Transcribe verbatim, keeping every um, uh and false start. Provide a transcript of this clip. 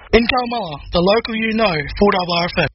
In Kalmar, the local you know, four R R F M.